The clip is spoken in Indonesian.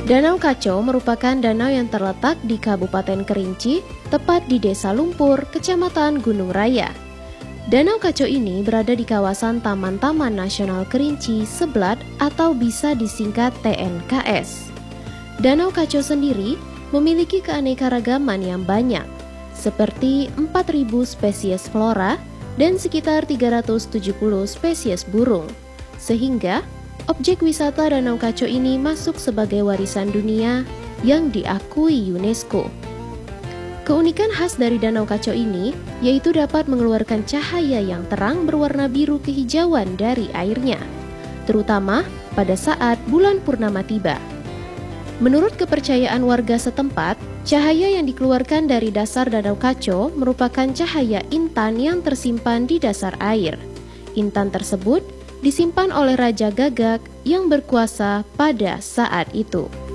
Danau Kaco merupakan danau yang terletak di Kabupaten Kerinci, tepat di Desa Lumpur, Kecamatan Gunung Raya. Danau Kaco ini berada di kawasan Taman-Taman Nasional Kerinci Seblat atau bisa disingkat TNKS. Danau Kaco sendiri memiliki keanekaragaman yang banyak, seperti 4.000 spesies flora dan sekitar 370 spesies burung, sehingga objek wisata Danau Kaco ini masuk sebagai warisan dunia yang diakui UNESCO. Keunikan khas dari Danau Kaco ini yaitu dapat mengeluarkan cahaya yang terang berwarna biru kehijauan dari airnya, terutama pada saat bulan purnama tiba. Menurut kepercayaan warga setempat, cahaya yang dikeluarkan dari dasar Danau Kaco merupakan cahaya intan yang tersimpan di dasar air. Intan tersebut disimpan oleh Raja Gagak yang berkuasa pada saat itu.